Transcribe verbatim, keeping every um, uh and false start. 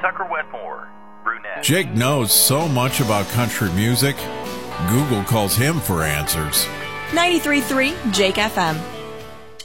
Tucker Wetmore, brunette. Jake knows so much about country music, Google calls him for answers. ninety-three point three Jake F M.